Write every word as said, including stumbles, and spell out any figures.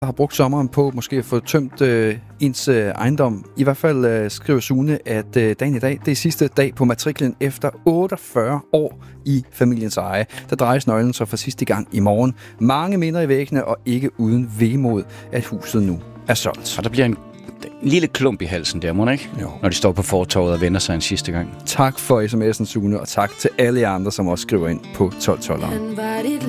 har brugt sommeren på måske at få tømt øh, ens øh, ejendom. I hvert fald øh, skriver Sune, at øh, dagen i dag, det er sidste dag på matriklen efter otteogfyrre år i familiens eje. Der drejes nøglen så for sidste gang i morgen. Mange minder i væggene, og ikke uden vemod, at huset nu er solgt. Og der bliver en en lille klump i halsen der, må ikke? Jo. Når de står på fortovet og vender sig en sidste gang. Tak for sms'en, Sune, og tak til alle jer andre, som også skriver ind på tolv tolv.